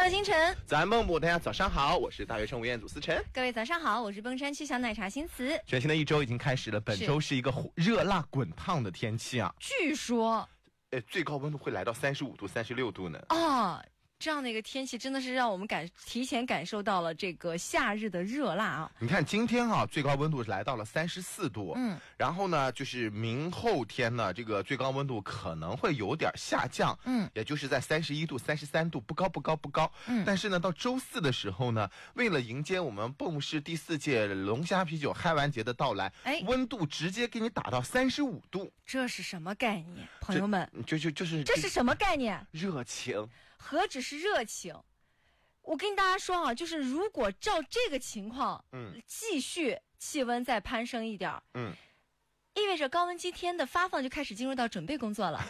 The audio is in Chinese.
乐星辰， 早安孟母，大家早上好，我是大学生吴彦祖思晨。 各位早上好，我是崩山区小奶茶新词。 全新的一周已经开始了，本周是一个热辣滚烫的天气啊， 据说， 最高温度会来到35度、36度呢。 这样的一个天气真的是让我们提前感受到了这个夏日的热辣啊！ 你看今天啊，最高温度来到了34度，然后呢，就是明后天呢，这个最高温度可能会有点下降，也就是在31度、33度，不高，但是呢，到周四的时候呢，为了迎接我们蚌市第4届龙虾啤酒嗨完节的到来，温度直接给你打到35度， 这是什么概念，朋友们？ 就是这是什么概念？ 热情。 何止是热情，我跟大家说啊，就是如果照这个情况，继续气温再攀升一点，意味着高温鸡天的发放就开始进入到准备工作了。